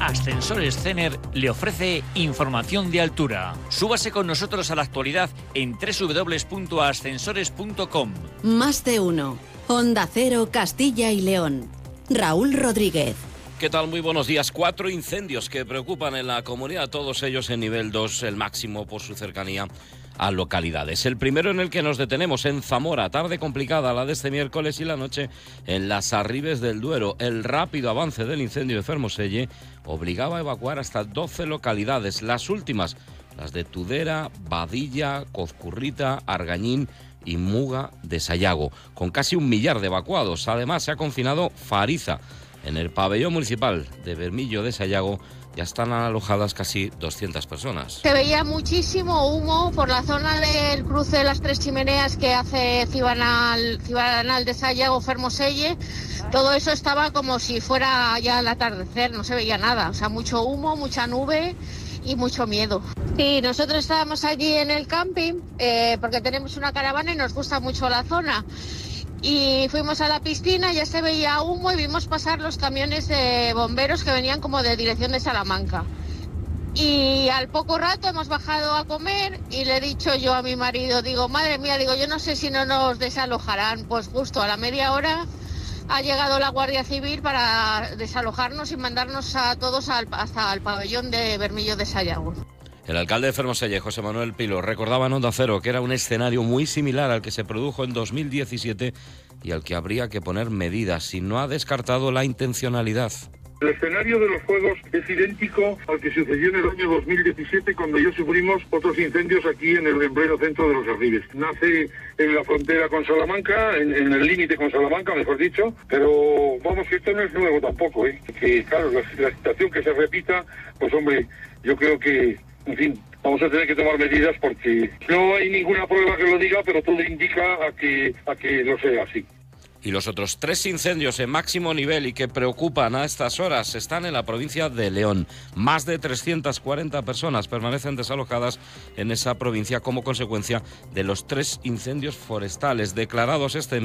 Ascensores Cener le ofrece información de altura. Súbase con nosotros a la actualidad en www.ascensores.com. Más de uno. Onda Cero, Castilla y León. Raúl Rodríguez. ¿Qué tal? Muy buenos días. 4 incendios que preocupan en la comunidad, todos ellos en nivel 2, el máximo por su cercanía a localidades. El primero en el que nos detenemos, en Zamora, tarde complicada la de este miércoles y la noche en las Arribes del Duero. El rápido avance del incendio de Fermoselle obligaba a evacuar hasta 12 localidades, las últimas, las de Tudela, Badilla, Cozcurrita, Argañín y Muga de Sayago, con casi 1 millar de evacuados. Además, se ha confinado Fariza. En el pabellón municipal de Bermillo de Sayago ya están alojadas casi 200 personas. Se veía muchísimo humo por la zona del cruce de las Tres Chimeneas que hace Cibanal de Sayago, Fermoselle. Todo eso estaba como si fuera ya el atardecer, no se veía nada. O sea, mucho humo, mucha nube y mucho miedo. Sí, nosotros estábamos allí en el camping porque tenemos una caravana y nos gusta mucho la zona. Y fuimos a la piscina, ya se veía humo y vimos pasar los camiones de bomberos que venían como de dirección de Salamanca. Y al poco rato hemos bajado a comer y le he dicho yo a mi marido, digo, madre mía, digo, yo no sé si no nos desalojarán. Pues justo a la media hora ha llegado la Guardia Civil para desalojarnos y mandarnos a todos hasta el pabellón de Bermillo de Sayago. El alcalde de Fermoselle, José Manuel Pilo, recordaba en Onda Cero que era un escenario muy similar al que se produjo en 2017 y al que habría que poner medidas, y no ha descartado la intencionalidad. El escenario de los fuegos es idéntico al que sucedió en el año 2017 cuando ya sufrimos otros incendios aquí en el pleno centro de los Arribes. Nace en la frontera con Salamanca, en el límite con Salamanca, mejor dicho, pero vamos, que esto no es nuevo tampoco, que claro, la situación que se repita, pues hombre, yo creo que, en fin, vamos a tener que tomar medidas porque no hay ninguna prueba que lo diga, pero todo indica a que lo sea así. Y los otros 3 incendios en máximo nivel y que preocupan a estas horas están en la provincia de León. Más de 340 personas permanecen desalojadas en esa provincia como consecuencia de los 3 incendios forestales declarados este